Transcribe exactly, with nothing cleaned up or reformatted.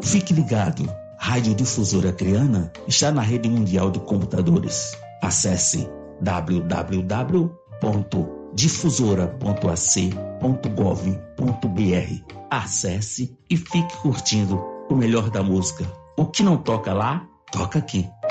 Fique ligado, Rádio Difusora Acreana está na rede mundial de computadores. Acesse w w w ponto difusora ponto a c ponto gov ponto b r. Acesse e fique curtindo o melhor da música. O que não toca lá, toca aqui.